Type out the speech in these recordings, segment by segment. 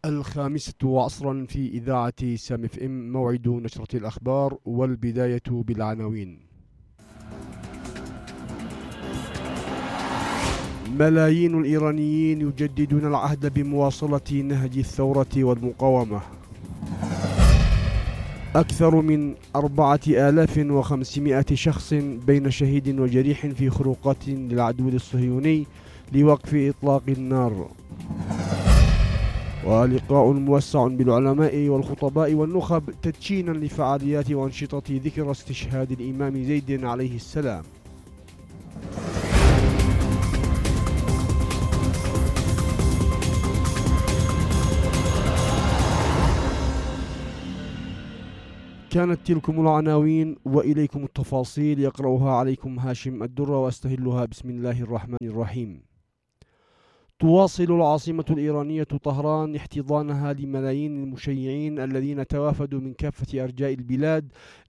الخامسة عصرا في إذاعة سام اف ام، موعد نشرة الأخبار، والبداية بالعناوين. ملايين الإيرانيين يجددون العهد بمواصلة نهج الثورة والمقاومة. أكثر من 4500 شخص بين شهيد وجريح في خروقات للعدو الصهيوني لوقف إطلاق النار. ولقاء موسع بالعلماء والخطباء والنخب تدشينا لفعاليات وأنشطة ذكرى استشهاد الإمام زيد عليه السلام. كانت تلكم العناوين وإليكم التفاصيل، يقرأها عليكم هاشم الدرة واستهلها بسم الله الرحمن الرحيم. تواصل العاصمة الإيرانية طهران احتضانها لملايين المشيعين الذين توافدوا من كافة أرجاء البلاد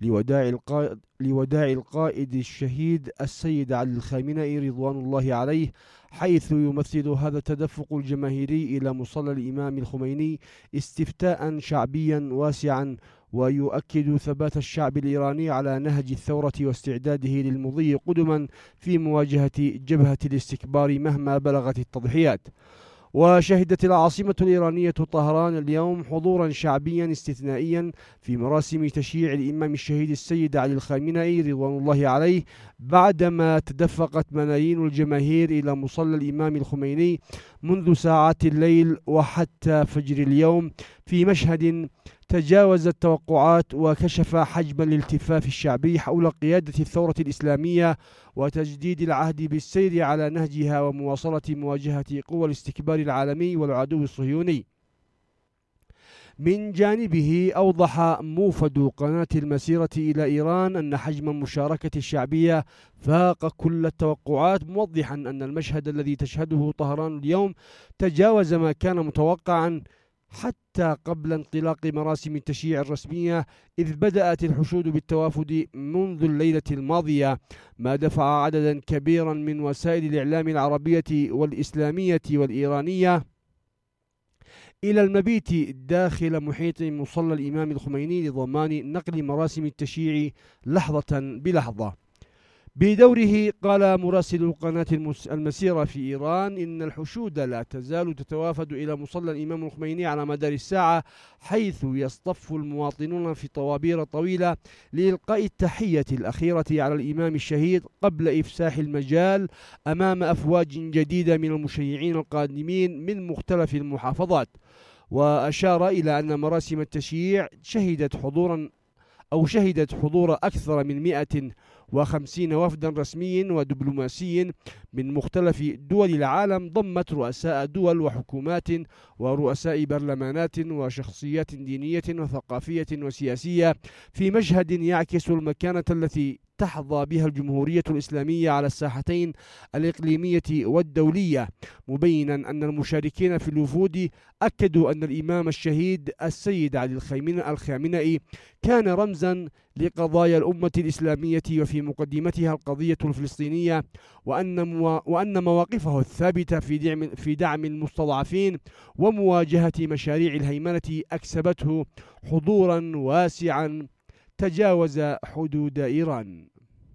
لوداع القائد الشهيد السيد علي الخامنئي رضوان الله عليه، حيث يمثل هذا التدفق الجماهيري إلى مصلى الإمام الخميني استفتاء شعبيا واسعا، ويؤكد ثبات الشعب الإيراني على نهج الثورة واستعداده للمضي قدما في مواجهة جبهة الاستكبار مهما بلغت التضحيات. وشهدت العاصمة الإيرانية طهران اليوم حضورا شعبيا استثنائيا في مراسم تشييع الإمام الشهيد السيد علي الخامنئي رضوان الله عليه، بعدما تدفقت ملايين الجماهير إلى مصلى الإمام الخميني منذ ساعات الليل وحتى فجر اليوم، في مشهد تجاوز التوقعات وكشف حجم الالتفاف الشعبي حول قيادة الثورة الإسلامية وتجديد العهد بالسير على نهجها ومواصلة مواجهة قوى الاستكبار العالمي والعدو الصهيوني. من جانبه أوضح موفد قناة المسيرة إلى إيران أن حجم المشاركة الشعبية فاق كل التوقعات، موضحا أن المشهد الذي تشهده طهران اليوم تجاوز ما كان متوقعا حتى قبل انطلاق مراسم التشييع الرسمية، إذ بدأت الحشود بالتوافد منذ الليلة الماضية، ما دفع عددا كبيرا من وسائل الإعلام العربية والإسلامية والإيرانية إلى المبيت داخل محيط مصلى الإمام الخميني لضمان نقل مراسم التشييع لحظة بلحظة. بدوره قال مراسل قناة المسيرة في إيران إن الحشود لا تزال تتوافد إلى مصلى الإمام الخميني على مدار الساعة، حيث يصطف المواطنون في طوابير طويلة لإلقاء التحية الأخيرة على الإمام الشهيد قبل إفساح المجال أمام أفواج جديدة من المشيعين القادمين من مختلف المحافظات. وأشار إلى أن مراسم التشييع شهدت حضور أكثر من 150 وفدا رسمي ودبلوماسي من مختلف دول العالم، ضمت رؤساء دول وحكومات ورؤساء برلمانات وشخصيات دينية وثقافية وسياسية، في مشهد يعكس المكانة التي تحظى بها الجمهورية الإسلامية على الساحتين الإقليمية والدولية، مبينا أن المشاركين في الوفود أكدوا أن الإمام الشهيد السيد علي الخامنئي كان رمزا لقضايا الأمة الإسلامية وفي مقدمتها القضية الفلسطينية، وأن مواقفه الثابتة في دعم المستضعفين ومواجهة مشاريع الهيمنة أكسبته حضورا واسعا تجاوز حدود إيران.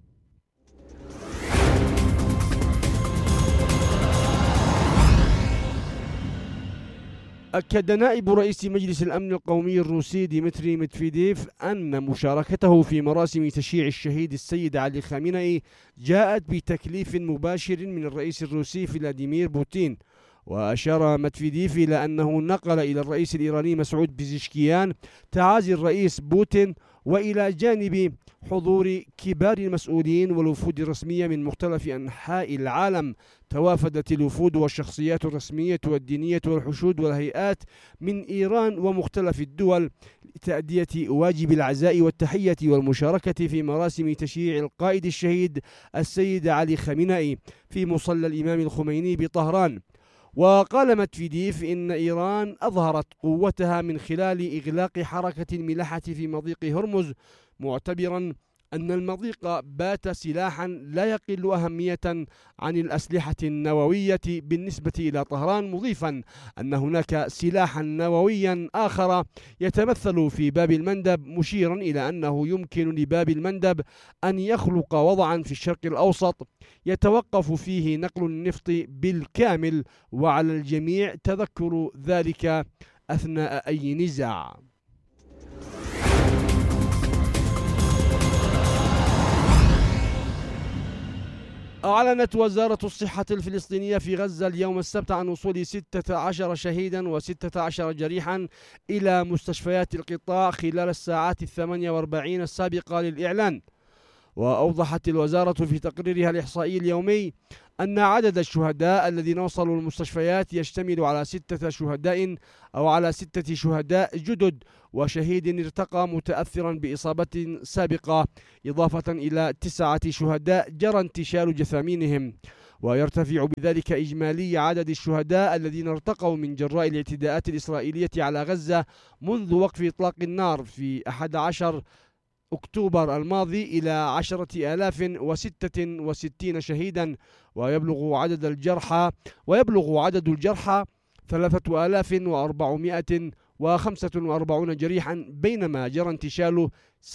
أكد نائب رئيس مجلس الأمن القومي الروسي ديمتري ميدفيديف أن مشاركته في مراسم تشييع الشهيد السيد علي خامنئي جاءت بتكليف مباشر من الرئيس الروسي فلاديمير بوتين. وأشار مدفيديف إلى أنه نقل إلى الرئيس الإيراني مسعود بيزشكيان تعازي الرئيس بوتين، وإلى جانب حضور كبار المسؤولين والوفود الرسمية من مختلف أنحاء العالم، توافدت الوفود والشخصيات الرسمية والدينية والحشود والهيئات من إيران ومختلف الدول لتأدية واجب العزاء والتحية والمشاركة في مراسم تشييع القائد الشهيد السيد علي خامنئي في مصلى الإمام الخميني بطهران. وقال مدفيديف إن إيران أظهرت قوتها من خلال إغلاق حركة الملاحة في مضيق هرمز، معتبرا أن المضيق بات سلاحا لا يقل أهمية عن الأسلحة النووية بالنسبة إلى طهران، مضيفا أن هناك سلاحا نوويا آخر يتمثل في باب المندب، مشيرا إلى أنه يمكن لباب المندب أن يخلق وضعا في الشرق الأوسط يتوقف فيه نقل النفط بالكامل، وعلى الجميع تذكر ذلك أثناء أي نزاع. أعلنت وزارة الصحة الفلسطينية في غزة اليوم السبت عن وصول 16 شهيدا و16 جريحا إلى مستشفيات القطاع خلال الساعات 48 السابقة للإعلان. وأوضحت الوزارة في تقريرها الإحصائي اليومي أن عدد الشهداء الذين وصلوا المستشفيات يشتمل على 6 شهداء أو على 6 شهداء جدد وشهيد ارتقى متأثرا بإصابة سابقة، إضافة إلى 9 شهداء جرى انتشال جثامينهم، ويرتفع بذلك إجمالي عدد الشهداء الذين ارتقوا من جراء الاعتداءات الإسرائيلية على غزة منذ وقف إطلاق النار في 11 أكتوبر الماضي إلى 10,066 شهيدا، ويبلغ عدد الجرحى 3,445 جريحا، بينما جرى انتشال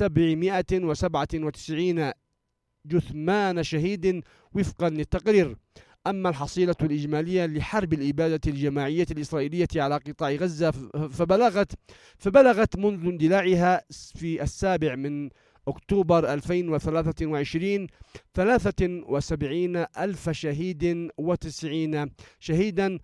797 جثمان شهيد وفقا للتقرير. أما الحصيلة الإجمالية لحرب الإبادة الجماعية الإسرائيلية على قطاع غزة فبلغت منذ اندلاعها في 7 من أكتوبر 2023 73,000 شهيد و90 شهيدا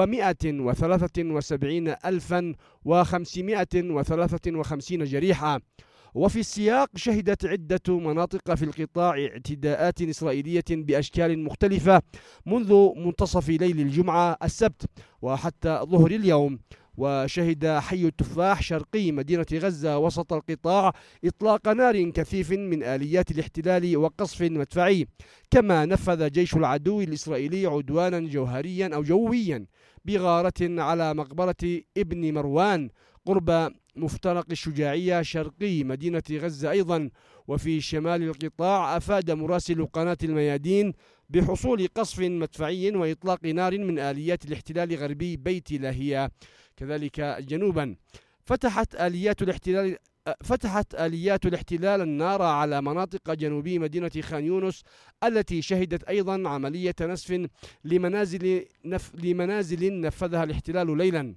و173,553 جريحا. وفي السياق شهدت عدة مناطق في القطاع اعتداءات إسرائيلية بأشكال مختلفة منذ منتصف ليل الجمعة السبت وحتى ظهر اليوم. وشهد حي التفاح شرقي مدينة غزة وسط القطاع إطلاق نار كثيف من آليات الاحتلال وقصف مدفعي، كما نفذ جيش العدو الإسرائيلي عدوانا جوهريا أو جويا بغارة على مقبرة ابن مروان قرب مفترق الشجاعية شرقي مدينة غزة. أيضا وفي شمال القطاع أفاد مراسل قناة الميادين بحصول قصف مدفعي وإطلاق نار من آليات الاحتلال غربي بيت لاهيا. كذلك جنوبا فتحت آليات الاحتلال النار على مناطق جنوبي مدينة خان يونس التي شهدت أيضا عملية نسف لمنازل نفذها الاحتلال ليلا.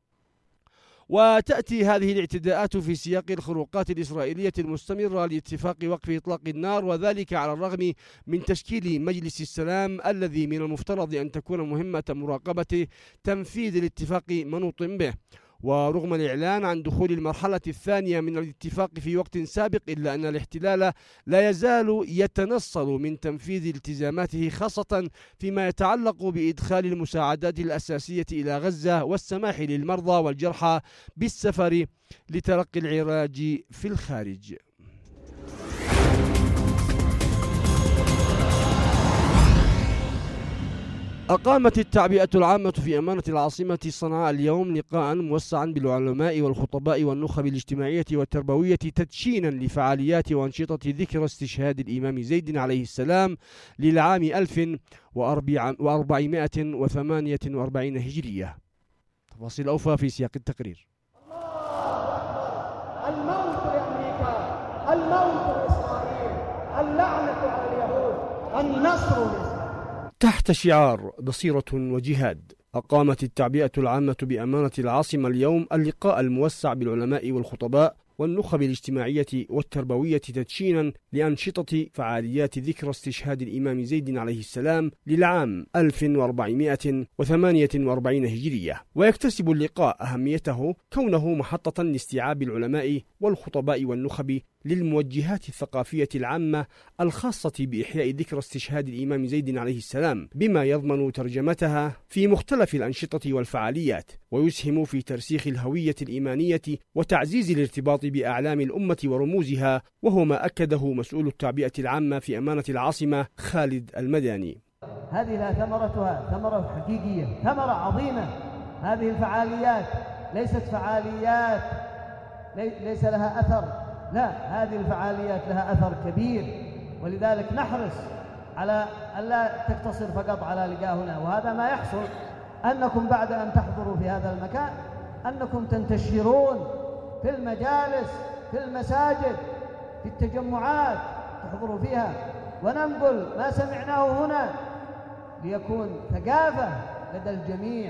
وتأتي هذه الاعتداءات في سياق الخروقات الإسرائيلية المستمرة لاتفاق وقف إطلاق النار، وذلك على الرغم من تشكيل مجلس السلام الذي من المفترض أن تكون مهمة مراقبة تنفيذ الاتفاق منوط به. ورغم الإعلان عن دخول المرحلة الثانية من الاتفاق في وقت سابق، إلا أن الاحتلال لا يزال يتنصل من تنفيذ التزاماته، خاصة فيما يتعلق بإدخال المساعدات الأساسية إلى غزة والسماح للمرضى والجرحى بالسفر لتلقي العلاج في الخارج. أقامت التعبئة العامة في أمانة العاصمة صنعاء اليوم لقاء موسعا بالعلماء والخطباء والنخب الاجتماعية والتربوية تدشينا لفعاليات وأنشطة ذكرى استشهاد الإمام زيد عليه السلام للعام 1448 هجرية. تفاصيل أوفى في سياق التقرير. الموت لأمريكا، الموت لإسرائيل، اللعنة على اليهود، النصر لإسرائيل. تحت شعار بصيرة وجهاد، أقامت التعبئة العامة بأمانة العاصمة اليوم اللقاء الموسع بالعلماء والخطباء والنخب الاجتماعية والتربوية تدشينا لأنشطة فعاليات ذكرى استشهاد الإمام زيد عليه السلام للعام 1448 هجرية. ويكتسب اللقاء أهميته كونه محطة لاستيعاب العلماء والخطباء والنخب للموجهات الثقافية العامة الخاصة بإحياء ذكرى استشهاد الإمام زيد عليه السلام، بما يضمن ترجمتها في مختلف الأنشطة والفعاليات، ويسهم في ترسيخ الهوية الإيمانية وتعزيز الارتباط بأعلام الأمة ورموزها، وهو ما أكده مسؤول التعبئة العامة في أمانة العاصمة خالد المداني. هذه لها ثمرتها، ثمرة حقيقية، ثمرة عظيمة. هذه الفعاليات ليست فعاليات ليس لها أثر لا، هذه الفعاليات لها أثر كبير، ولذلك نحرص على ألا تقتصر فقط على لقاء هنا. وهذا ما يحصل، أنكم بعد أن تحضروا في هذا المكان أنكم تنتشرون في المجالس، في المساجد، في التجمعات تحضروا فيها، وننقل ما سمعناه هنا ليكون ثقافة لدى الجميع،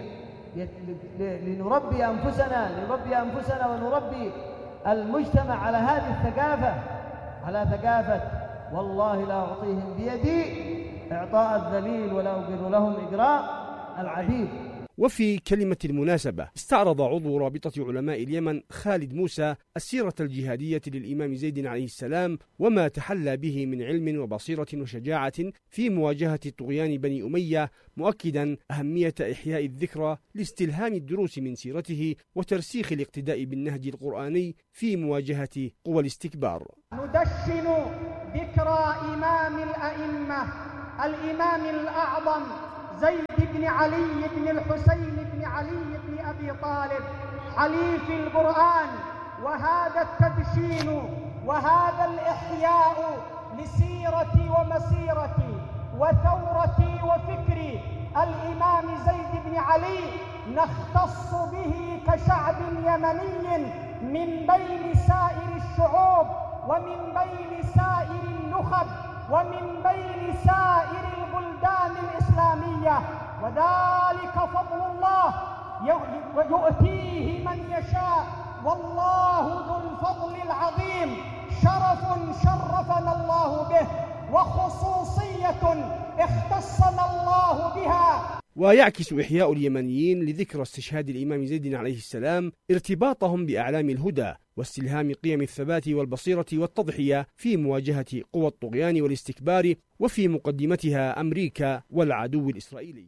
لنربي أنفسنا ونربي المجتمع على هذه الثقافة، على ثقافة والله لا أعطيهم بيدي إعطاء الذليل ولا أقر لهم إقراء العبيد. وفي كلمة المناسبة استعرض عضو رابطة علماء اليمن خالد موسى السيرة الجهادية للإمام زيد عليه السلام وما تحلى به من علم وبصيرة وشجاعة في مواجهة طغيان بني أمية، مؤكدا أهمية إحياء الذكرى لاستلهام الدروس من سيرته وترسيخ الاقتداء بالنهج القرآني في مواجهة قوى الاستكبار. ندشن ذكرى إمام الأئمة الإمام الأعظم زيد بن علي بن الحسين بن علي بن أبي طالب حليف القرآن، وهذا التدشين وهذا الإحياء لسيرتي ومسيرتي وثورتي وفكري الإمام زيد بن علي نختص به كشعب يمني من بين سائر الشعوب ومن بين سائر النخب ومن بين سائر البلدان الإسلامية، وذلك فضل الله يؤتيه من يشاء، والله ذو الفضل العظيم. شرف شرفنا الله به، وخصوصية اختصنا الله بها. ويعكس إحياء اليمنيين لذكرى استشهاد الإمام زيد عليه السلام ارتباطهم بأعلام الهدى واستلهام قيم الثبات والبصيرة والتضحية في مواجهة قوى الطغيان والاستكبار، وفي مقدمتها أمريكا والعدو الإسرائيلي.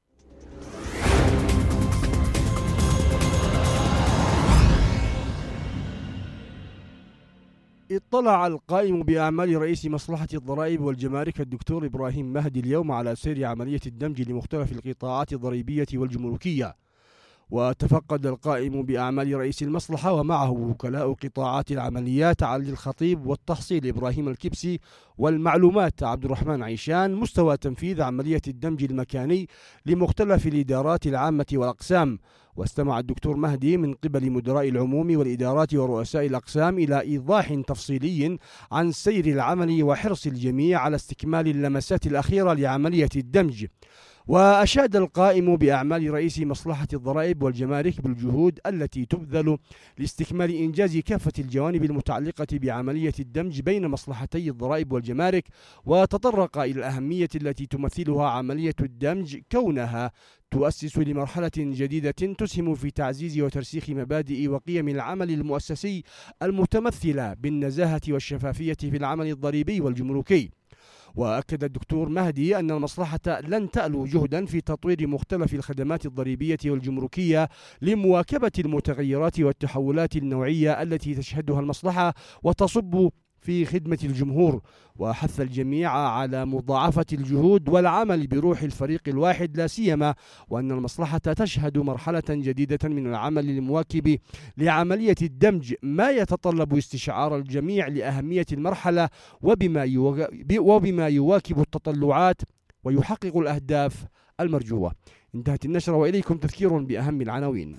اطلع القائم بأعمال رئيس مصلحة الضرائب والجمارك الدكتور إبراهيم مهدي اليوم على سير عملية الدمج لمختلف القطاعات الضريبية والجمركية. وتفقد القائم بأعمال رئيس المصلحة ومعه وكلاء قطاعات العمليات علي الخطيب والتحصيل إبراهيم الكبسي والمعلومات عبد الرحمن عيشان مستوى تنفيذ عملية الدمج المكاني لمختلف الإدارات العامة والأقسام. واستمع الدكتور مهدي من قبل مدراء العموم والإدارات ورؤساء الأقسام إلى إيضاح تفصيلي عن سير العمل وحرص الجميع على استكمال اللمسات الأخيرة لعملية الدمج. وأشاد القائم بأعمال رئيس مصلحة الضرائب والجمارك بالجهود التي تبذل لاستكمال إنجاز كافة الجوانب المتعلقة بعملية الدمج بين مصلحتي الضرائب والجمارك، وتطرق إلى الأهمية التي تمثلها عملية الدمج كونها تؤسس لمرحلة جديدة تسهم في تعزيز وترسيخ مبادئ وقيم العمل المؤسسي المتمثلة بالنزاهة والشفافية في العمل الضريبي والجمركي. وأكد الدكتور مهدي أن المصلحة لن تألو جهدا في تطوير مختلف الخدمات الضريبية والجمركية لمواكبة المتغيرات والتحولات النوعية التي تشهدها المصلحة وتصب في خدمة الجمهور. وحث الجميع على مضاعفة الجهود والعمل بروح الفريق الواحد، لا سيما وأن المصلحة تشهد مرحلة جديدة من العمل المواكب لعملية الدمج، ما يتطلب استشعار الجميع لأهمية المرحلة وبما يواكب التطلعات ويحقق الأهداف المرجوة. انتهت النشرة وإليكم تذكير بأهم العناوين.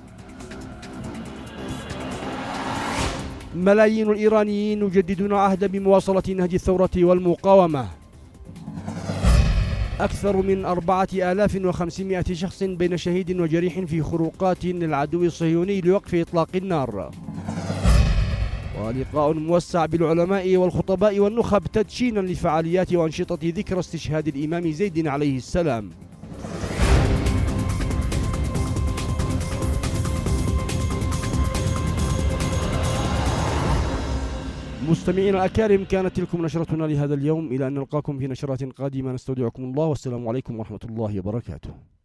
ملايين الإيرانيين يجددون عهد بمواصلة نهج الثورة والمقاومة. أكثر من 4500 شخص بين شهيد وجريح في خروقات للعدو الصهيوني لوقف إطلاق النار. ولقاء موسع بالعلماء والخطباء والنخب تدشينا لفعاليات وأنشطة ذكرى استشهاد الإمام زيد عليه السلام. مستمعين الأكارم، كانت تلكم نشرتنا لهذا اليوم، إلى أن نلقاكم في نشرات قادمة نستودعكم الله، والسلام عليكم ورحمة الله وبركاته.